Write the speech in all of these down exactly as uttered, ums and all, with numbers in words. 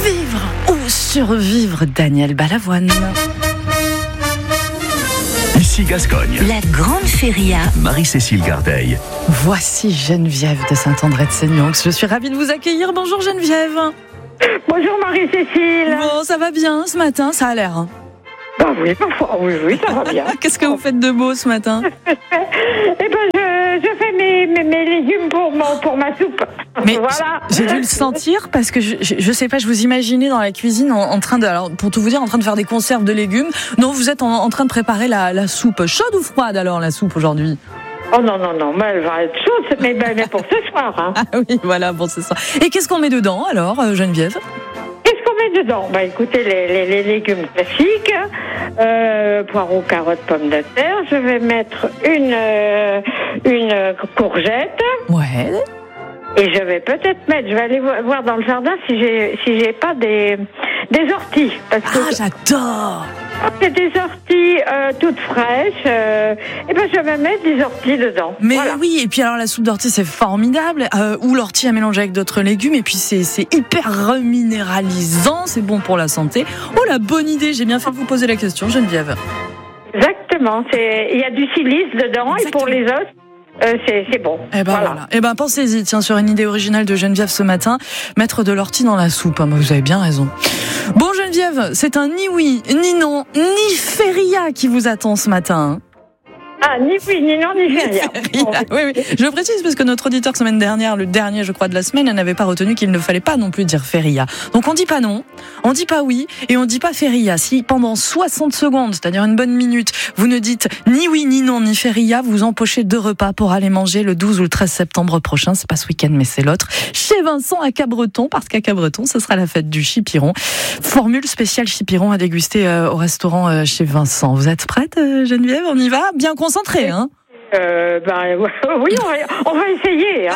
Vivre ou survivre, Daniel Balavoine. Ici Gascogne. La grande feria. Marie-Cécile Gardeil. Voici Geneviève de Saint-André-de-Seignan. Je suis ravie de vous accueillir. Bonjour Geneviève. Bonjour Marie-Cécile. Bon, ça va bien ce matin, ça a l'air. Hein. Bah oui, parfois, oui, oui, ça va bien. Qu'est-ce que vous faites de beau ce matin? Eh ben, je, je fais mes, mes, mes légumes pour, mon, pour ma soupe. Mais voilà. J'ai dû le sentir parce que je, je, je sais pas, je vous imaginais dans la cuisine en, en train de, alors pour tout vous dire, en train de faire des conserves de légumes. Non, vous êtes en, en train de préparer la, la soupe. Chaude ou froide alors la soupe aujourd'hui? Oh non, non, non, mais elle va être chaude, mais, mais pour ce soir. Hein. Ah oui, voilà, bon, c'est ça. Et qu'est-ce qu'on met dedans alors, Geneviève? Qu'est-ce qu'on met dedans? Bah écoutez, les, les, les légumes classiques, euh, poireaux, carottes, pommes de terre. Je vais mettre une, euh, une courgette. Ouais. Et je vais peut-être mettre, je vais aller voir dans le jardin si j'ai si j'ai pas des des orties. Parce que ah, j'adore. C'est des orties euh, toutes fraîches. Euh, et ben je vais mettre des orties dedans. Mais voilà. Oui, et puis alors la soupe d'ortie c'est formidable. Euh, ou l'ortie à mélanger avec d'autres légumes. Et puis c'est c'est hyper reminéralisant, c'est bon pour la santé. Oh la bonne idée, j'ai bien fait de vous poser la question, Geneviève. Exactement. C'est il y a du silice dedans. Exactement. Et pour les os. Euh, c'est, c'est bon. Eh ben voilà. voilà. Eh ben pensez-y, tiens, sur une idée originale de Geneviève ce matin, mettre de l'ortie dans la soupe. Hein, vous avez bien raison. Bon Geneviève, c'est un ni oui, ni non, ni feria qui vous attend ce matin. Ah, ni oui, ni non, ni feria. Oui, oui. Je précise parce que notre auditeur semaine dernière, le dernier, je crois, de la semaine, elle n'avait pas retenu qu'il ne fallait pas non plus dire feria. Donc on dit pas non, on dit pas oui et on dit pas feria. Si pendant soixante secondes, c'est-à-dire une bonne minute, vous ne dites ni oui, ni non, ni feria, vous empochez deux repas pour aller manger le douze ou le treize septembre prochain. C'est pas ce week-end, mais c'est l'autre. Chez Vincent à Cabreton, parce qu'à Cabreton, ce sera la fête du chipiron. Formule spéciale chipiron à déguster euh, au restaurant euh, chez Vincent. Vous êtes prête, euh, Geneviève? On y va? Bien concentré, hein? Euh, ben, oui, on va, on va essayer. Hein.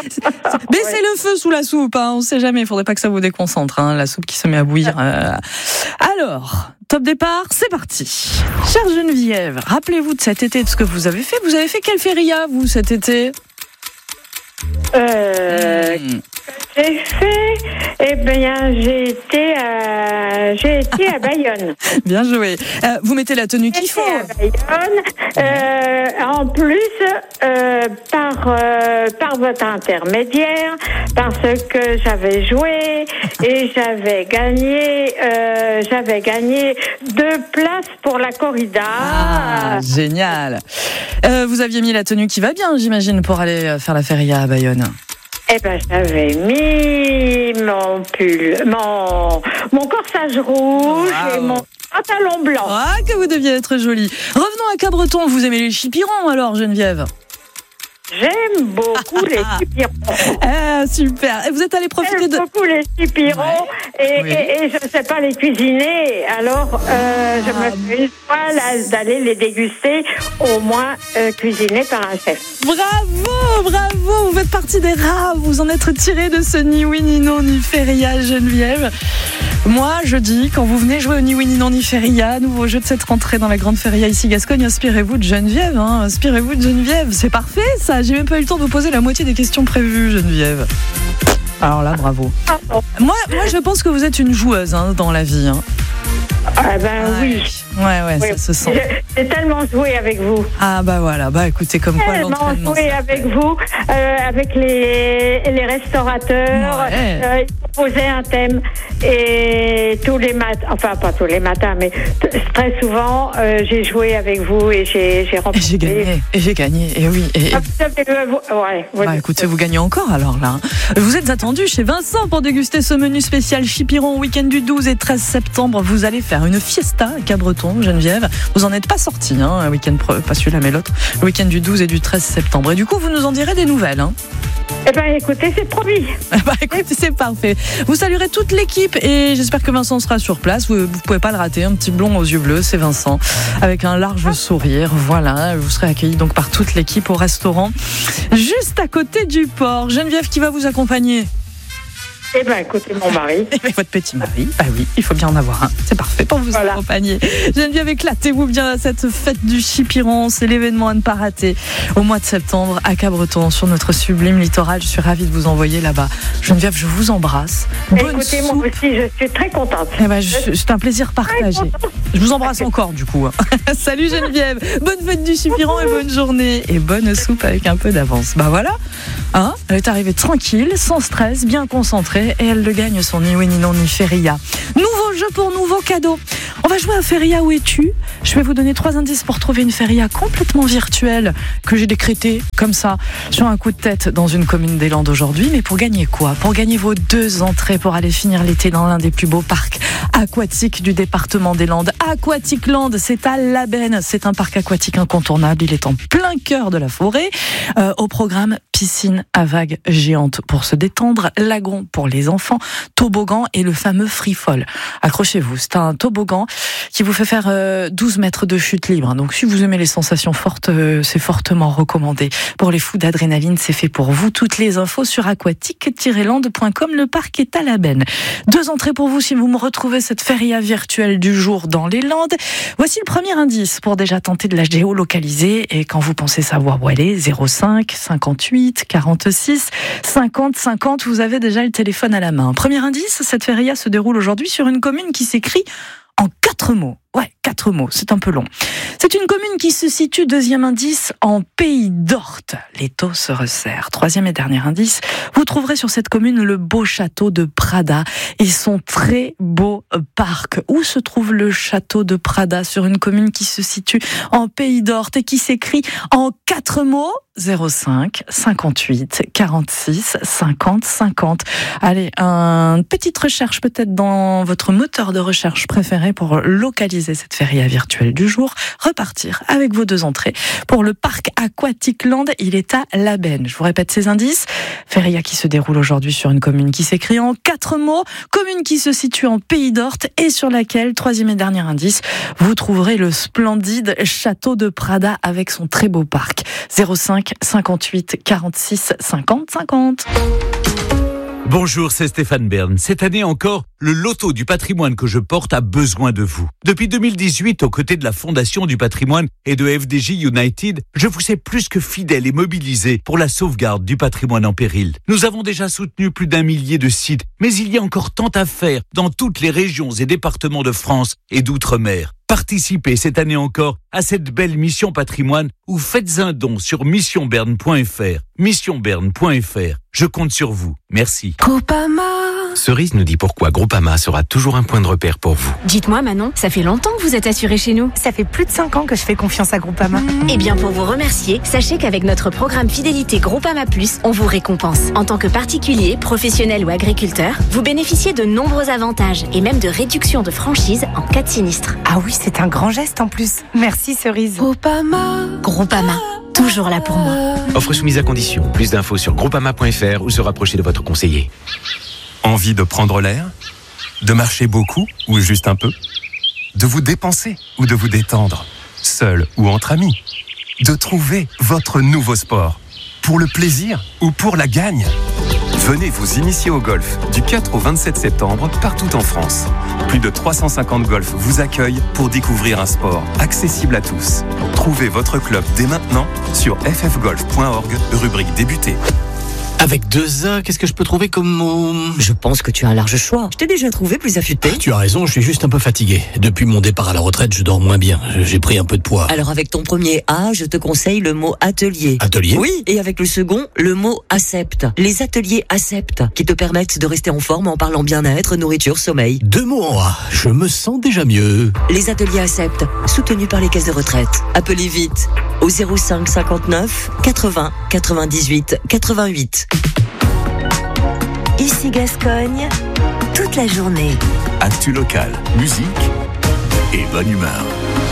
Baissez ouais. le feu sous la soupe, hein. On sait jamais, il faudrait pas que ça vous déconcentre, hein, la soupe qui se met à bouillir. Euh... Alors, top départ, c'est parti. Chère Geneviève, rappelez-vous de cet été, de ce que vous avez fait. Vous avez fait quelle feria, vous, cet été? Euh... Mmh. J'ai fait, eh bien, j'ai été à, j'ai été à Bayonne. Bien joué. Euh, vous mettez la tenue qu'il faut. À Bayonne. Euh, en plus, euh, par euh, par votre intermédiaire, parce que j'avais joué et j'avais gagné, euh, j'avais gagné deux places pour la corrida. Ah, génial. Euh, vous aviez mis la tenue qui va bien, j'imagine, pour aller faire la feria à Bayonne. Eh ben, j'avais mis mon pull, mon, mon corsage rouge wow. et mon pantalon blanc. Ah, que vous deviez être jolie. Revenons à Cabreton. Vous aimez les chipirons, alors, Geneviève? J'aime beaucoup les chipirons. Ah, super. Et vous êtes allé profiter J'aime de... beaucoup les chipirons ouais. et, oui. et, et je ne sais pas les cuisiner. Alors, euh, je ah. me fais une fois là, d'aller les déguster, au moins euh, cuisinés par un chef. Bravo, bravo. Vous faites partie des rares. Vous en êtes tiré de ce ni oui, ni non, ni feria, Geneviève. Moi, je dis, quand vous venez jouer au ni oui, ni non, ni feria, nouveau jeu de cette rentrée dans la grande feria ici Gascogne, inspirez-vous de Geneviève. Hein. Inspirez-vous de Geneviève. C'est parfait, ça. J'ai même pas eu le temps de vous poser la moitié des questions prévues, Geneviève. Alors là, bravo. Moi, moi je pense que vous êtes une joueuse hein, dans la vie. Hein. Ah ben ah, oui. Ouais, ouais, oui. ça se sent. J'ai tellement joué avec vous. Ah bah voilà, bah écoutez, comme quoi l'entraînement. Tellement joué avec vous, euh, avec les, les restaurateurs. Ouais. Euh, ils proposaient un thème et tous les matins, enfin pas tous les matins, mais t- très souvent, euh, j'ai joué avec vous et j'ai, j'ai remporté. Et j'ai gagné, et j'ai gagné, et oui. Et, et... Ah, ouais, bah écoutez, vous gagnez encore alors là. Vous êtes attendu chez Vincent pour déguster ce menu spécial chipiron week-end du douze et treize septembre. Vous allez faire une fiesta à Cabreton, Geneviève. Vous en êtes pas sorti, hein, un week-end, pas celui-là mais l'autre, le week-end du douze et du treize septembre. Et du coup, vous nous en direz des nouvelles. Hein. Eh ben, écoutez, c'est promis. bah, écoutez, c'est parfait. Vous saluerez toute l'équipe et j'espère que Vincent sera sur place. Vous, vous pouvez pas le rater. Un petit blond aux yeux bleus, c'est Vincent, avec un large sourire. Voilà, vous serez accueillis donc par toute l'équipe au restaurant, juste à côté du port. Geneviève qui va vous accompagner. Eh bien, écoutez, mon mari. Et votre petit mari, bah oui, il faut bien en avoir un. C'est parfait pour vous Voilà. accompagner. Geneviève, éclatez-vous bien à cette fête du Chipiron. C'est l'événement à ne pas rater au mois de septembre à Cabreton, sur notre sublime littoral. Je suis ravie de vous envoyer là-bas. Geneviève, je vous embrasse. Bonne Écoutez, moi soupe. aussi, je suis très contente. Eh ben, je- c'est un plaisir partagé. Je vous embrasse encore du coup. Salut Geneviève, bonne fête du Chipiron et bonne journée. Et bonne soupe avec un peu d'avance. Bah voilà, hein, elle est arrivée tranquille, sans stress, bien concentrée et elle le gagne son ni oui ni non ni Feria. Nouveau jeu pour nouveau cadeau. On va jouer à Feria où es-tu ? Je vais vous donner trois indices pour trouver une Feria complètement virtuelle que j'ai décrétée comme ça sur un coup de tête dans une commune des Landes aujourd'hui. Mais pour gagner quoi ? Pour gagner vos deux entrées pour aller finir l'été dans l'un des plus beaux parcs aquatiques du département des Landes. Aquatic Land, c'est à Labenne. C'est un parc aquatique incontournable. Il est en plein cœur de la forêt. Euh, au programme, piscine à vagues géantes pour se détendre, lagon pour les enfants, toboggan et le fameux free fall. Accrochez-vous, c'est un toboggan qui vous fait faire euh, douze mètres de chute libre. Donc si vous aimez les sensations fortes, euh, c'est fortement recommandé. Pour les fous d'adrénaline, c'est fait pour vous. Toutes les infos sur aquatic tiret land point com. Le parc est à Labenne. Deux entrées pour vous si vous me retrouvez cette feria virtuelle du jour dans les Landes. Voici le premier indice pour déjà tenter de la géolocaliser. Et quand vous pensez savoir où elle est, zéro cinq cinquante-huit quarante-six cinquante cinquante, vous avez déjà le téléphone à la main. Premier indice, cette feria se déroule aujourd'hui sur une commune qui s'écrit en quatre mots. Ouais, quatre mots, c'est un peu long. C'est une commune qui se situe, deuxième indice, en Pays d'Orthe. Les taux se resserrent. Troisième et dernier indice, vous trouverez sur cette commune le beau château de Prada et son très beau parc. Où se trouve le château de Prada sur une commune qui se situe en Pays d'Orthe et qui s'écrit en quatre mots ? zéro cinq cinquante-huit quarante-six cinquante cinquante. Allez, une petite recherche peut-être dans votre moteur de recherche préféré pour localiser cette feria virtuelle du jour. Repartir avec vos deux entrées pour le parc Aquatic Land. Il est à Labenne. Je vous répète ces indices. Feria qui se déroule aujourd'hui sur une commune qui s'écrit en quatre mots. Commune qui se situe en Pays d'Orthe et sur laquelle, troisième et dernier indice, vous trouverez le splendide château de Prada avec son très beau parc. zéro cinq cinquante-huit quarante-six cinquante cinquante. Bonjour, c'est Stéphane Bern. Cette année encore, le loto du patrimoine que je porte a besoin de vous. Depuis deux mille dix-huit, aux côtés de la Fondation du patrimoine et de F D J United, je vous sais plus que fidèle et mobilisé pour la sauvegarde du patrimoine en péril. Nous avons déjà soutenu plus d'un millier de sites, mais il y a encore tant à faire dans toutes les régions et départements de France et d'outre-mer. Participez cette année encore à cette belle mission patrimoine ou faites un don sur mission berne point f r. mission berne point f r. Je compte sur vous. Merci. Groupama. Cerise nous dit pourquoi Groupama sera toujours un point de repère pour vous. Dites-moi Manon, ça fait longtemps que vous êtes assurée chez nous. Ça fait plus de cinq ans que je fais confiance à Groupama. Eh bien pour vous remercier, sachez qu'avec notre programme Fidélité Groupama Plus, on vous récompense. En tant que particulier, professionnel ou agriculteur, vous bénéficiez de nombreux avantages et même de réductions de franchise en cas de sinistre. Ah oui, c'est un grand geste en plus. Merci Cerise. Groupama. Groupama. Toujours là pour moi. Offre soumise à condition. Plus d'infos sur groupama point f r ou se rapprocher de votre conseiller. Envie de prendre l'air ? De marcher beaucoup ou juste un peu ? De vous dépenser ou de vous détendre ? Seul ou entre amis ? De trouver votre nouveau sport ? Pour le plaisir ou pour la gagne ? Venez vous initier au golf du quatre au vingt-sept septembre partout en France. Plus de trois cent cinquante golfs vous accueillent pour découvrir un sport accessible à tous. Trouvez votre club dès maintenant sur f f golf point org, rubrique débuter. Avec deux A, qu'est-ce que je peux trouver comme mot ? Je pense que tu as un large choix. Je t'ai déjà trouvé plus affûté. Tu as raison, je suis juste un peu fatigué. Depuis mon départ à la retraite, je dors moins bien. J'ai pris un peu de poids. Alors avec ton premier A, je te conseille le mot atelier. Atelier ? Oui, et avec le second, le mot accepte. Les ateliers accepte, qui te permettent de rester en forme en parlant bien-être, nourriture, sommeil. Deux mots en A, je me sens déjà mieux. Les ateliers accepte, soutenus par les caisses de retraite. Appelez vite au zéro cinq cinquante-neuf quatre-vingts quatre-vingt-dix-huit quatre-vingt-huit. Ici Gascogne, toute la journée. Actu local, musique et bonne humeur.